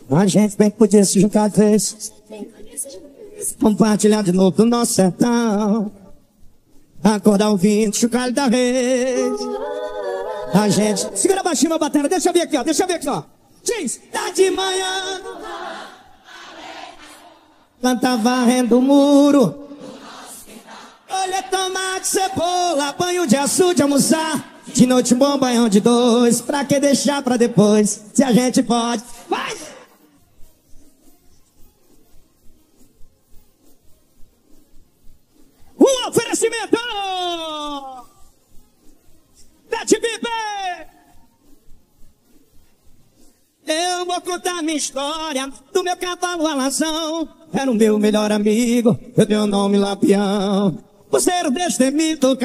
A gente bem que podia se juntar três, compartilhar de novo do nosso sertão, acordar ouvindo chocalho da rede. A gente... Segura baixinho meu batera, deixa eu ver aqui, ó, deixa eu ver aqui, ó. Diz, tá de manhã, planta varrendo o muro, olha tomate, cebola, banho de açude, almoçar. De noite um bom banhão de dois, pra que deixar pra depois, se a gente pode. Vai! O oferecimento da TBB. Eu vou contar minha história do meu cavalo alazão. Era o meu melhor amigo, eu dei o nome Lampião. Por ser o destemido